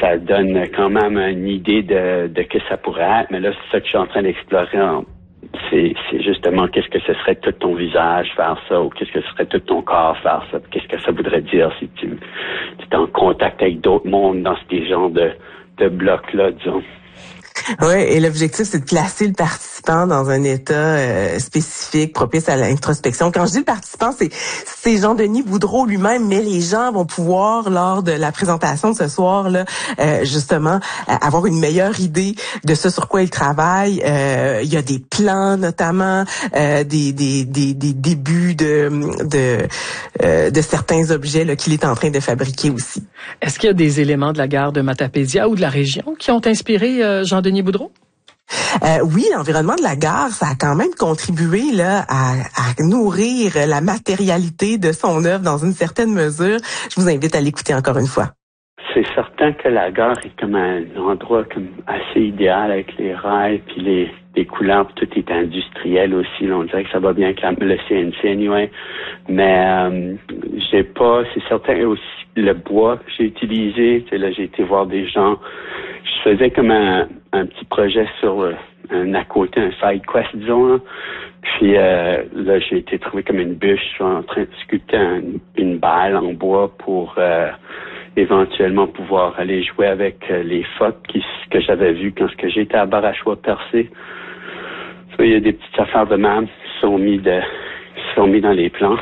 ça donne quand même une idée de que ça pourrait être. Mais là, c'est ça que je suis en train d'explorer. C'est justement qu'est-ce que ce serait tout ton visage faire ça, ou qu'est-ce que ce serait tout ton corps faire ça. Qu'est-ce que ça voudrait dire si tu es en contact avec d'autres mondes dans ces genres de blocs-là, disons. Oui, et l'objectif, c'est de placer le participant dans un état spécifique, propice à l'introspection. Quand je dis le participant, c'est Jean-Denis Boudreau lui-même, mais les gens vont pouvoir, lors de la présentation de ce soir-là, justement, avoir une meilleure idée de ce sur quoi il travaille. Il y a des plans, notamment, des débuts de certains objets là, qu'il est en train de fabriquer aussi. Est-ce qu'il y a des éléments de la gare de Matapédia ou de la région qui ont inspiré Jean-Denis Boudreau? Oui, l'environnement de la gare, ça a quand même contribué là à nourrir la matérialité de son œuvre dans une certaine mesure. Je vous invite à l'écouter encore une fois. C'est certain que la gare est comme un endroit comme assez idéal avec les rails puis les couleurs, puis tout est industriel aussi. Là, on dirait que ça va bien avec le CNC anyway. Mais c'est certain aussi le bois que j'ai utilisé. Là, j'ai été voir des gens. Je faisais comme un petit projet sur un à côté, un side quest, disons. Là. Puis là, j'ai été trouvé comme une bûche. Je suis en train de sculpter une balle en bois pour éventuellement pouvoir aller jouer avec les phoques que j'avais vues quand j'étais à Barachois percé. Il y a des petites affaires de même qui sont mis dans les plans.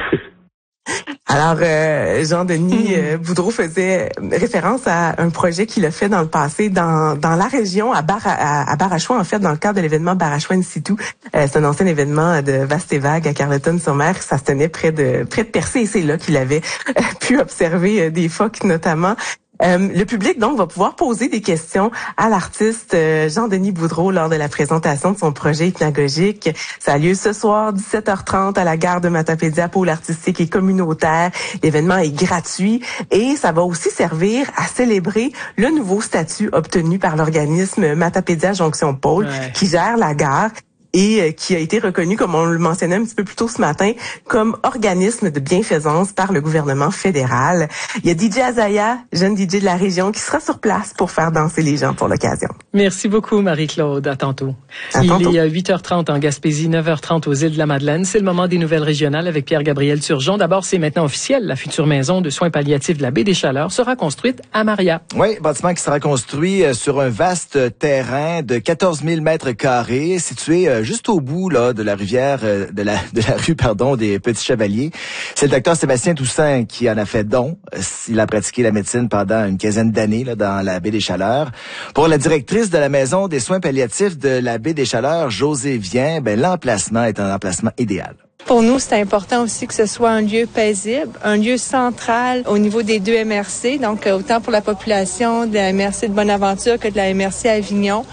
Alors, Jean-Denis Boudreau faisait référence à un projet qu'il a fait dans le passé dans la région, à Barachois, en fait, dans le cadre de l'événement Barachois in situ. C'est un ancien événement de Vaste et Vague à Carleton-sur-Mer. Ça se tenait près de Percé, et c'est là qu'il avait pu observer des phoques notamment. Le public, donc, va pouvoir poser des questions à l'artiste Jean-Denis Boudreau lors de la présentation de son projet hypnagogique. Ça a lieu ce soir, 17h30, à la gare de Matapédia, pôle artistique et communautaire. L'événement est gratuit et ça va aussi servir à célébrer le nouveau statut obtenu par l'organisme Matapédia Jonction Pôle, qui gère la gare et qui a été reconnu, comme on le mentionnait un petit peu plus tôt ce matin, comme organisme de bienfaisance par le gouvernement fédéral. Il y a DJ Azaya, jeune DJ de la région, qui sera sur place pour faire danser les gens pour l'occasion. Merci beaucoup, Marie-Claude. À tantôt. Il est 8h30 en Gaspésie, 9h30 aux Îles-de-la-Madeleine. C'est le moment des nouvelles régionales avec Pierre-Gabriel Turgeon. D'abord, c'est maintenant officiel. La future maison de soins palliatifs de la Baie des Chaleurs sera construite à Maria. Oui, bâtiment qui sera construit sur un vaste terrain de 14 000 mètres carrés, situé juste au bout là de la rivière de la rue des Petits Chevaliers. C'est le docteur Sébastien Toussaint qui en a fait don. Il a pratiqué la médecine pendant une quinzaine d'années là dans la Baie des Chaleurs. Pour la directrice de la maison des soins palliatifs de la Baie des Chaleurs, José Vien, l'emplacement est un emplacement idéal. Pour nous, c'est important aussi que ce soit un lieu paisible, un lieu central au niveau des deux MRC, donc autant pour la population de la MRC de Bonaventure que de la MRC Avignon.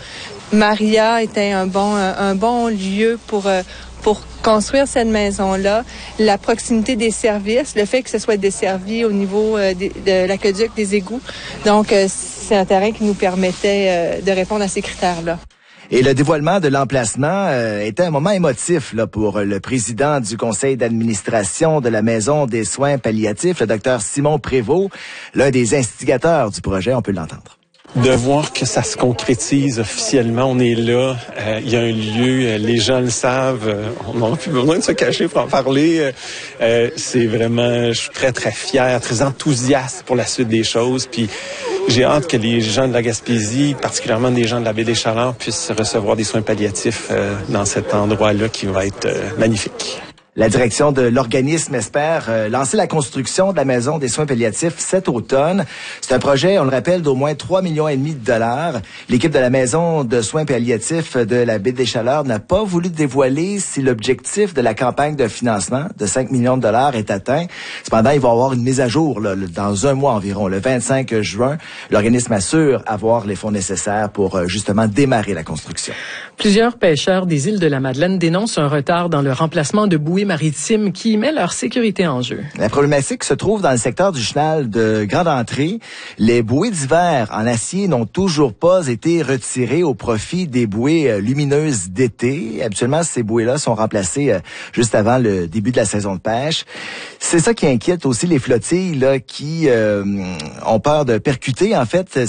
Maria était un bon lieu pour construire cette maison-là. La proximité des services, le fait que ce soit desservi au niveau de l'aqueduc des égouts. Donc, c'est un terrain qui nous permettait de répondre à ces critères-là. Et le dévoilement de l'emplacement était un moment émotif là pour le président du conseil d'administration de la Maison des soins palliatifs, le docteur Simon Prévost, l'un des instigateurs du projet. On peut l'entendre. De voir que ça se concrétise officiellement, on est là, il y a un lieu, les gens le savent, on n'aura plus besoin de se cacher pour en parler. C'est vraiment, je suis très très fier, très enthousiaste pour la suite des choses, puis j'ai hâte que les gens de la Gaspésie, particulièrement des gens de la Baie des Chaleurs, puissent recevoir des soins palliatifs dans cet endroit-là qui va être magnifique. La direction de l'organisme espère lancer la construction de la maison des soins palliatifs cet automne. C'est un projet, on le rappelle, d'au moins 3,5 millions de dollars. L'équipe de la maison de soins palliatifs de la Baie des Chaleurs n'a pas voulu dévoiler si l'objectif de la campagne de financement de 5 millions de dollars est atteint. Cependant, il va y avoir une mise à jour là, dans un mois environ, le 25 juin. L'organisme assure avoir les fonds nécessaires pour justement démarrer la construction. Plusieurs pêcheurs des îles de la Madeleine dénoncent un retard dans le remplacement de bouées maritimes qui met leur sécurité en jeu. La problématique se trouve dans le secteur du chenal de Grande Entrée. Les bouées d'hiver en acier n'ont toujours pas été retirées au profit des bouées lumineuses d'été. Habituellement, ces bouées-là sont remplacées juste avant le début de la saison de pêche. C'est ça qui inquiète aussi les flottilles là, qui ont peur de percuter en fait